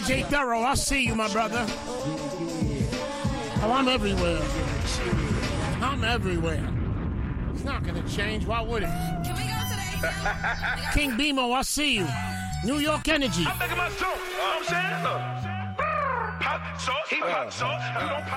DJ Thorough, I see you, my brother. Oh, I'm everywhere. I'm everywhere. It's not gonna change. Why would it? Can we go today? King Bimo, I see you. New York Energy. I'm making my song. You know what I'm saying? Look. Pop sauce, he pop sauce. You don't pop